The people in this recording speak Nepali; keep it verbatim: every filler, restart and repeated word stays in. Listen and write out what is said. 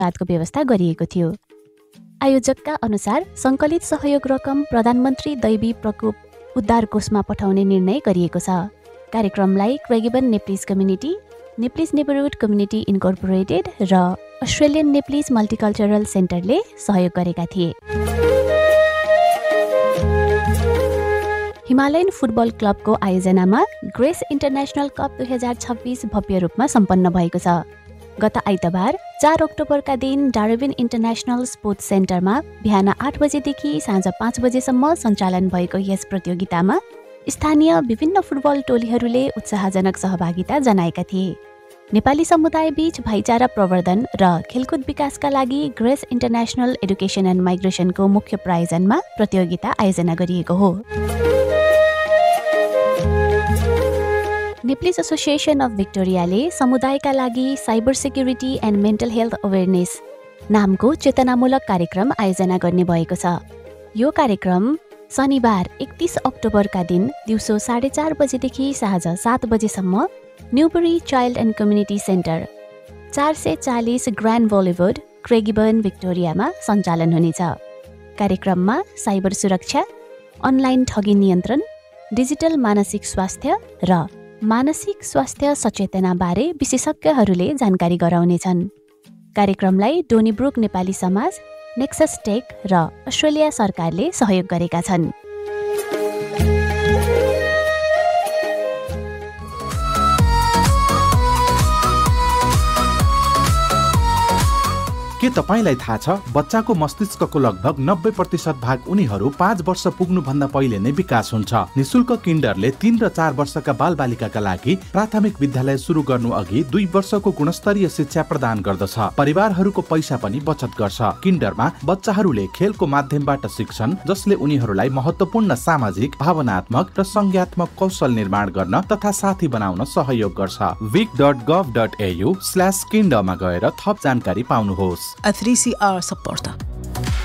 को व्यवस्था गरिएको थियो। आयोजकका अनुसार सङ्कलित सहयोग रकम प्रधानमन्त्री दैवी प्रकोप उद्धार कोषमा पठाउने निर्णय गरिएको छ। कार्यक्रमलाई क्रेगिबन Nepalese community, Nepalese neighbourhood community इन्कर्पोरेटेड र अस्ट्रेलियन नेप्लिज मल्टिकल्चरल सेन्टरले सहयोग गरेका थिए। हिमालयन फुटबल क्लबको आयोजनामा ग्रेस इन्टरनेसनल कप दुई हजार छब्बिस भव्य रूपमा सम्पन्न भएको छ। गत आइतबार चार अक्टोबरका दिन डार्विन इन्टरनेसनल स्पोर्ट्स सेन्टरमा बिहान आठ बजेदेखि साँझ पाँच बजेसम्म सञ्चालन भएको यस प्रतियोगितामा स्थानीय विभिन्न फुटबल टोलीहरूले उत्साहजनक सहभागिता जनाएका थिए। नेपाली समुदायबीच भाइचारा प्रवर्धन र खेलकुद विकासका लागि ग्रेस इन्टरनेसनल एडुकेसन एन्ड माइग्रेसनको मुख्य प्रायोजनमा प्रतियोगिता आयोजना गरिएको हो। नेप्लिज एसोसिएसन अफ भिक्टोरियाले समुदायका लागि cyber security and mental health awareness नामको चेतनामूलक कार्यक्रम आयोजना गर्ने भएको छ। यो कार्यक्रम शनिबार एकतिस अक्टोबरका दिन दिउँसो साढे चार बजेदेखि साँझ सात बजेसम्म न्युबरी चाइल्ड एन्ड कम्युनिटी सेन्टर, चार सय चालिस ग्रान्ड बोलिभुड, क्रेगिबन, भिक्टोरियामा सञ्चालन हुनेछ। कार्यक्रममा साइबर सुरक्षा, अनलाइन ठगी नियन्त्रण, डिजिटल मानसिक स्वास्थ्य र मानसिक स्वास्थ्य सचेतनाबारे विशेषज्ञहरूले जानकारी गराउनेछन्। कार्यक्रमलाई डोनीब्रुक नेपाली समाज, नेक्सस टेक र अस्ट्रेलिया सरकारले सहयोग गरेका छन्। के तपाईलाई थाहा छ बच्चाको मस्तिष्कको लगभग नब्बे प्रतिशत भाग उनीहरू पाँच वर्ष पुग्नुभन्दा पहिले नै विकास हुन्छ। निशुल्क किन्डरले तीन र चार वर्षका बालबालिकाका लागि प्राथमिक विद्यालय सुरु गर्नु अघि दुई वर्षको गुणस्तरीय शिक्षा प्रदान गर्दछ। परिवारहरूको पैसा पनि बचत गर्छ। किन्डरमा बच्चाहरूले खेलको माध्यमबाट सिक्छन्, जसले उनीहरूलाई महत्त्वपूर्ण सामाजिक, भावनात्मक र संज्ञात्मक कौशल निर्माण गर्न तथा साथी बनाउन सहयोग गर्छ। vic dot gov dot a u slash kinder मा गएर थप जानकारी पाउनुहोस्। A three C R supporter.